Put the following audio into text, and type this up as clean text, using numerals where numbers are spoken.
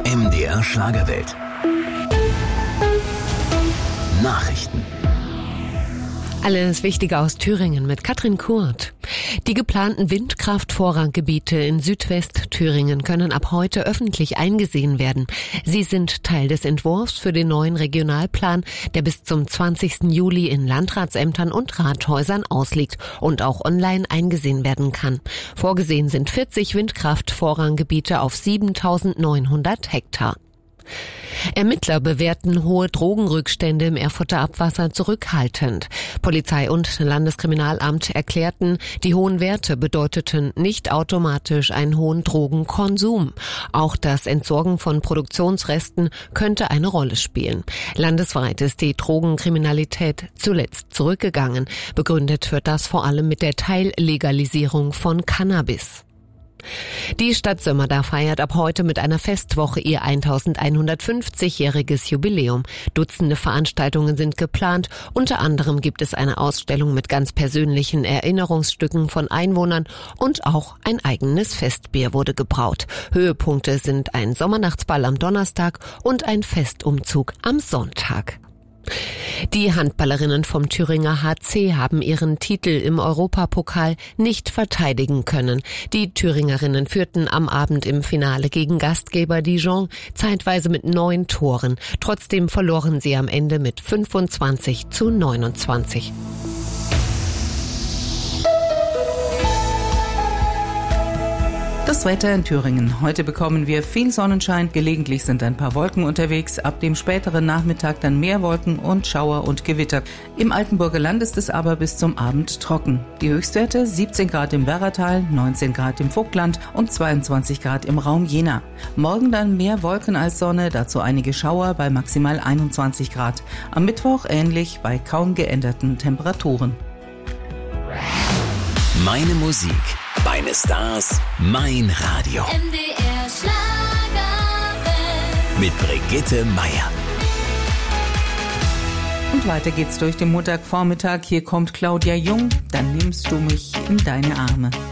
MDR Schlagerwelt. Nachrichten. Alles Wichtige aus Thüringen mit Katrin Kurt. Die geplanten Windkraftvorranggebiete in Südwest-Thüringen können ab heute öffentlich eingesehen werden. Sie sind Teil des Entwurfs für den neuen Regionalplan, der bis zum 20. Juli in Landratsämtern und Rathäusern ausliegt und auch online eingesehen werden kann. Vorgesehen sind 40 Windkraftvorranggebiete auf 7.900 Hektar. Ermittler bewerten hohe Drogenrückstände im Erfurter Abwasser zurückhaltend. Polizei und Landeskriminalamt erklärten, die hohen Werte bedeuteten nicht automatisch einen hohen Drogenkonsum. Auch das Entsorgen von Produktionsresten könnte eine Rolle spielen. Landesweit ist die Drogenkriminalität zuletzt zurückgegangen. Begründet wird das vor allem mit der Teillegalisierung von Cannabis. Die Stadt Sömmerda feiert ab heute mit einer Festwoche ihr 1150-jähriges Jubiläum. Dutzende Veranstaltungen sind geplant. Unter anderem gibt es eine Ausstellung mit ganz persönlichen Erinnerungsstücken von Einwohnern und auch ein eigenes Festbier wurde gebraut. Höhepunkte sind ein Sommernachtsball am Donnerstag und ein Festumzug am Sonntag. Die Handballerinnen vom Thüringer HC haben ihren Titel im Europapokal nicht verteidigen können. Die Thüringerinnen führten am Abend im Finale gegen Gastgeber Dijon zeitweise mit 9 Toren. Trotzdem verloren sie am Ende mit 25-29. Das Wetter in Thüringen. Heute bekommen wir viel Sonnenschein, gelegentlich sind ein paar Wolken unterwegs, ab dem späteren Nachmittag dann mehr Wolken und Schauer und Gewitter. Im Altenburger Land ist es aber bis zum Abend trocken. Die Höchstwerte 17 Grad im Werratal, 19 Grad im Vogtland und 22 Grad im Raum Jena. Morgen dann mehr Wolken als Sonne, dazu einige Schauer bei maximal 21 Grad. Am Mittwoch ähnlich bei kaum geänderten Temperaturen. Meine Musik, meine Stars, mein Radio. MDR Schlagerwelt. Mit Brigitte Meier. Und weiter geht's durch den Montagvormittag. Hier kommt Claudia Jung. Dann nimmst du mich in deine Arme.